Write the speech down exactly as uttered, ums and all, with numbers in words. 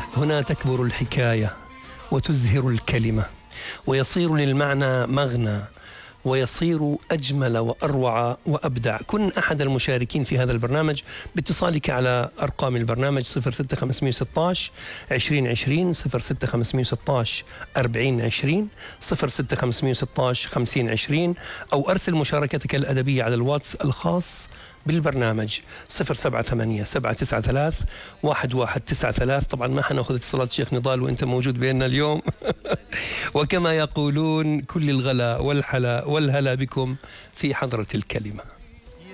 هنا تكبر الحكاية وتزهر الكلمة، ويصير للمعنى مغنى، ويصير أجمل وأروع وأبدع. كن أحد المشاركين في هذا البرنامج باتصالك على أرقام البرنامج صفر ستة خمسمئة وستة عشر عشرين عشرين، صفر ستة خمسمئة وستة عشر أربعين عشرين، صفر ستة خمسمئة وستة عشر خمسين عشرين، أو أرسل مشاركتك الأدبية على الواتس الخاص بالبرنامج صفر سبعة ثمانية سبعة تسعة ثلاثة واحد واحد تسعة ثلاثة. طبعا ما حناخذ اتصالات شيخ نضال وانت موجود بيننا اليوم. وكما يقولون كل الغلا والحلا والهلا بكم في حضرة الكلمة.